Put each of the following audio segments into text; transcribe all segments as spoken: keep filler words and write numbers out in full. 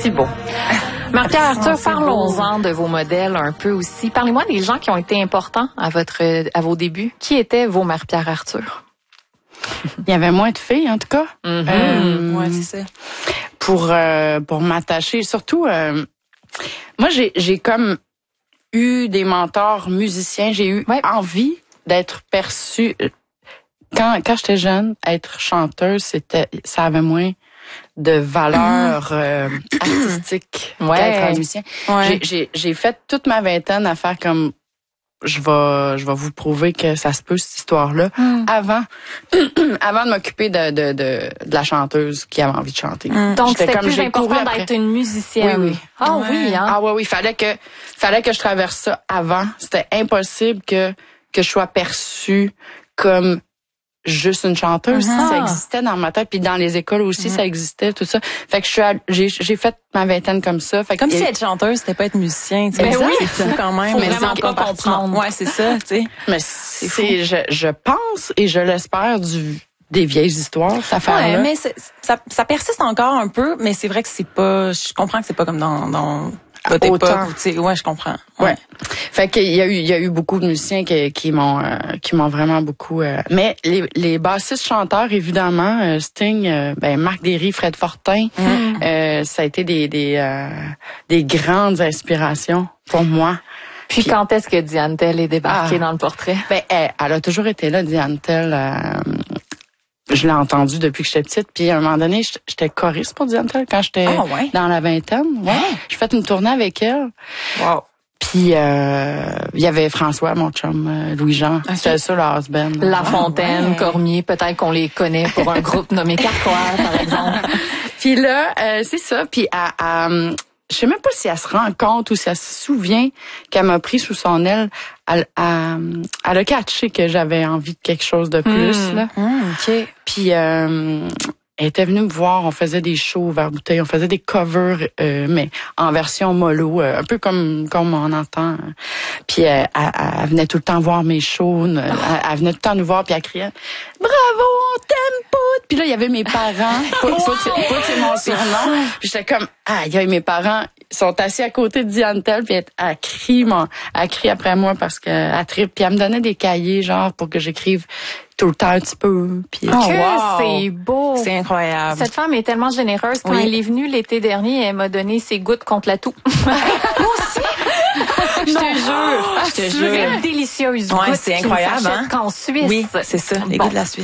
si beau. Marie-Pierre Arthur, parlons-en de vos modèles un peu aussi. Parlez-moi des gens qui ont été importants à votre à vos débuts. Qui étaient vos Marie-Pierre Arthur? Il y avait moins de filles, en tout cas. Mm-hmm. Euh, ouais, c'est ça. Pour, euh, pour m'attacher. Surtout, euh, moi, j'ai, j'ai comme eu des mentors musiciens. J'ai eu ouais. envie d'être perçue. Quand, quand j'étais jeune, être chanteuse, c'était, ça avait moins de valeur euh, artistique ouais. qu'être musicien. Ouais. J'ai, j'ai, j'ai fait toute ma vingtaine à faire comme je vais je vais vous prouver que ça se peut cette histoire-là mm. avant avant de m'occuper de, de de de la chanteuse qui avait envie de chanter. Mm. Donc j'étais c'était comme, plus important d'être une musicienne. Oui oui. Ah ouais. oui hein. Ah oui oui, fallait que fallait que je traverse ça avant, c'était impossible que que je sois perçue comme juste une chanteuse, mm-hmm. ça existait dans ma tête, puis dans les écoles aussi, mm-hmm. ça existait, tout ça. Fait que je suis, à, j'ai, j'ai fait ma vingtaine comme ça. Fait comme que, si être chanteuse, c'était pas être musicien. Mais oui, c'est fou quand même. Faut mais vraiment pas comprendre. Ouais, c'est ça, tu sais. Mais c'est, c'est je, je pense et je l'espère du des vieilles histoires, cette affaire-là. Ouais, mais c'est, ça, ça persiste encore un peu, mais c'est vrai que c'est pas. Je comprends que c'est pas comme dans. dans votre époque, tu sais, ouais, je comprends. Ouais. ouais. Fait qu'il y a eu, il y a eu beaucoup de musiciens qui, qui m'ont, euh, qui m'ont vraiment beaucoup. Euh, mais les, les bassistes chanteurs, évidemment, euh, Sting, euh, ben Marc Derry, Fred Fortin, mm. euh, ça a été des, des, euh, des grandes inspirations pour moi. Puis, Puis quand est-ce que Diane Tell est débarquée ah, dans le portrait? Ben, elle, elle a toujours été là, Diane Tell. Euh, Je l'ai entendu depuis que j'étais petite. Puis à un moment donné, j'étais choriste pour Diane Tell quand j'étais ah, ouais. dans la vingtaine. Ouais. Hein? J'ai fait une tournée avec elle. Wow. Puis euh, il y avait François, mon chum, euh, Louis-Jean. Okay. C'était ça, le husband. La Fontaine, ah, ouais. Cormier, peut-être qu'on les connaît pour un groupe nommé Carquois, par exemple. Puis là, euh, c'est ça. Puis à, à, je sais même pas si elle se rend compte ou si elle se souvient qu'elle m'a pris sous son aile. Elle, elle, elle a catché que j'avais envie de quelque chose de plus. Mmh. Là. Mmh, OK. Puis euh, elle était venue me voir, on faisait des shows vers bouteille, on faisait des covers, euh, mais en version mollo, euh, un peu comme comme on entend. Puis euh, elle, elle venait tout le temps voir mes shows, elle, elle venait tout le temps nous voir, puis elle criait « Bravo, on t'aime, Pout! » Puis là, il y avait mes parents. Pout, Pout, c'est, Pout, c'est mon surnom. Puis j'étais comme « Ah, il y a mes parents. » Ils sont assis à côté de Diane Tell, puis elle, elle crie, mon, elle crie après moi parce qu'elle tripe. Puis elle me donnait des cahiers, genre, pour que j'écrive tout le temps un petit peu. Puis, oh, wow. C'est beau. C'est incroyable. Cette femme est tellement généreuse. Quand oui. elle est venue l'été dernier, elle m'a donné ses gouttes contre la toux. Moi aussi. Je te jure. Je te jure. C'est délicieuse. Ouais, c'est incroyable. Hein? Qu'en Suisse. Oui, c'est ça. Les bon. gouttes de la Suisse.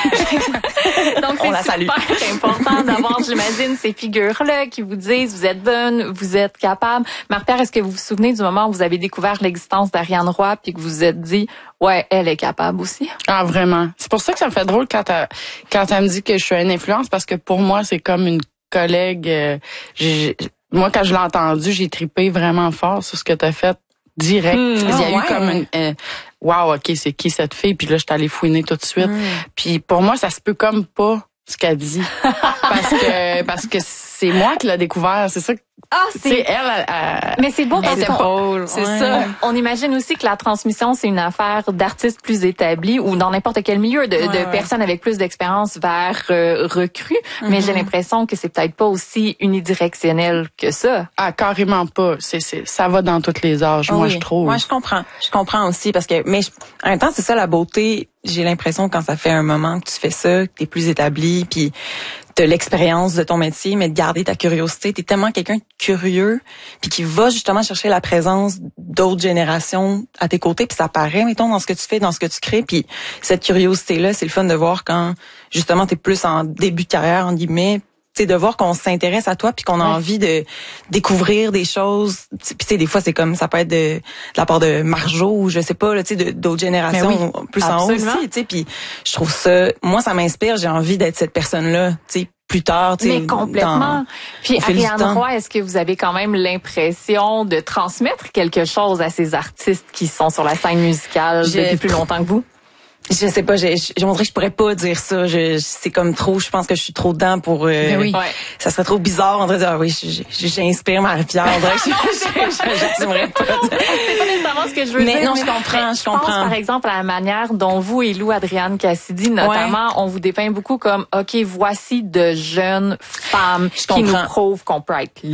Donc, c'est super important d'avoir, j'imagine, ces figures-là qui vous disent, vous êtes bonne, vous êtes capable. Marie-Pierre, est-ce que vous vous souvenez du moment où vous avez découvert l'existence d'Ariane Roy puis que vous vous êtes dit, ouais, elle est capable aussi? Ah, vraiment. C'est pour ça que ça me fait drôle quand elle, quand elle me dit que je suis une influence parce que pour moi, c'est comme une collègue. Euh, j'ai, moi, quand je l'ai entendu, j'ai trippé vraiment fort sur ce que tu as fait direct. Mmh, Il y a oh, eu ouais. comme une... Euh, wow, OK, c'est qui cette fille? Puis là, je suis allée fouiner tout de suite. Mmh. Puis pour moi, ça se peut comme pas ce qu'elle dit. parce que parce que c'est moi qui l'ai découvert. C'est ça que Ah, c'est elle, elle, elle. Mais c'est beau parce qu'on c'est ouais. ça. On imagine aussi que la transmission, c'est une affaire d'artistes plus établis ou dans n'importe quel milieu, de, ouais, de ouais. personnes avec plus d'expérience vers euh, recrues. Mm-hmm. Mais j'ai l'impression que c'est peut-être pas aussi unidirectionnel que ça. Ah, carrément pas. C'est, c'est, ça va dans tous les âges, oui. moi, je trouve. Moi, je comprends. Je comprends aussi parce que, mais je, en même temps, c'est ça la beauté. J'ai l'impression quand ça fait un moment que tu fais ça, que t'es plus établi, puis de l'expérience de ton métier, mais de garder ta curiosité. T'es tellement quelqu'un de curieux, puis qui va justement chercher la présence d'autres générations à tes côtés, puis ça paraît, mettons, dans ce que tu fais, dans ce que tu crées, puis cette curiosité-là, c'est le fun de voir quand, justement, t'es plus en début de carrière, en guillemets, tu sais, de voir qu'on s'intéresse à toi, puis qu'on a ouais. envie de découvrir des choses. Puis tu sais, des fois, c'est comme, ça peut être de, de la part de Marjo, ou je sais pas, là, tu sais, d'autres générations, oui, plus absolument. En haut aussi, tu sais, puis je trouve ça, moi, ça m'inspire, j'ai envie d'être cette personne-là, tu sais, plus tard, tu sais. Mais complètement. Dans, puis Ariane Roy, est-ce que vous avez quand même l'impression de transmettre quelque chose à ces artistes qui sont sur la scène musicale j'ai, depuis plus longtemps que vous? Je sais pas, j'ai, je, on dirait que je pourrais pas dire ça. Je, c'est comme trop, je pense que je suis trop dedans pour... Euh, oui. Ça serait trop bizarre, on dirait dire, ah oui, j'inspire Marie-Pierre. On dirait que je n'assumerais pas. C'est pas nécessairement ce que je veux mais dire. Non, je comprends, je, je comprends. pense, par exemple, à la manière dont vous et Lou Adrienne Cassidy, notamment, ouais. on vous dépeint beaucoup comme, OK, voici de jeunes femmes je qui comprends. Nous prouvent qu'on peut être